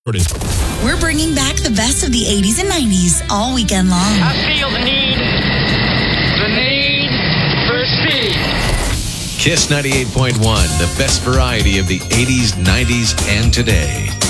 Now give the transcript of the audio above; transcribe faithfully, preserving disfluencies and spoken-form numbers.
We're bringing back the best of the eighties and nineties all weekend long. I feel the need, the need for speed. Kiss ninety-eight point one, the best variety of the eighties, nineties, and today.